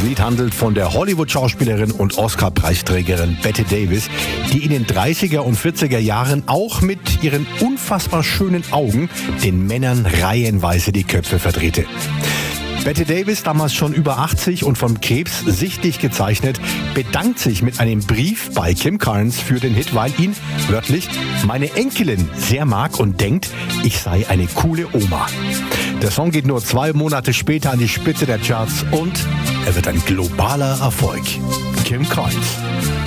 Lied handelt von der Hollywood-Schauspielerin und Oscar-Preisträgerin Bette Davis, die in den 30er und 40er Jahren auch mit ihren unfassbar schönen Augen den Männern reihenweise die Köpfe verdrehte. Bette Davis, damals schon über 80 und vom Krebs sichtlich gezeichnet, bedankt sich mit einem Brief bei Kim Carnes für den Hit, weil ihn, wörtlich, meine Enkelin sehr mag und denkt, ich sei eine coole Oma. Der Song geht nur 2 Monate später an die Spitze der Charts und er wird ein globaler Erfolg. Kim Carnes.